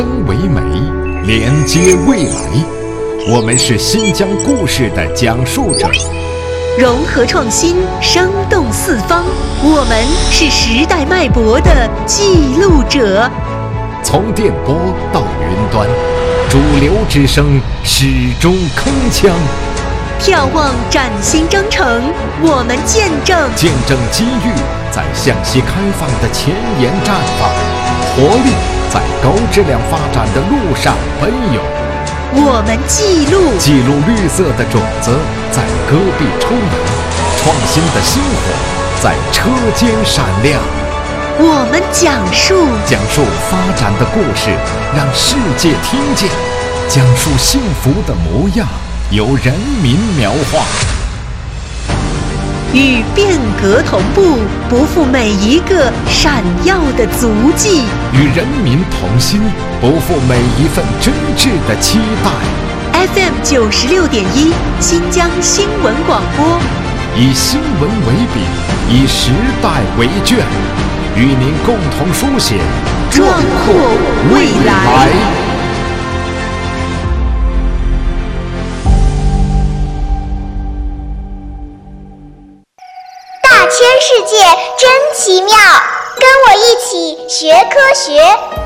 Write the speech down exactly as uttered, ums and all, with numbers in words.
为美，连接未来。我们是新疆故事的讲述者， 融合创新，生动四方。我们是时代脉搏的记录者。 从电波到云端，主流之声始终铿锵。 眺望崭新征程，我们见证见证机遇在向西开放的前沿绽放，活力在高质量发展的路上奔涌。 我们记录记录绿色的种子在戈壁抽芽，创新的星火在车间闪亮。 我们讲述讲述发展的故事，让世界听见；讲述幸福的模样，由人民描画。 与变革同步，不负每一个闪耀的足迹； 与人民同心，不负每一份真挚的期待。 F M 九十六点一，新疆新闻广播， 以新闻为笔，以时代为卷，与您共同书写壮阔未来。 大千世界真奇妙，跟我一起学科学。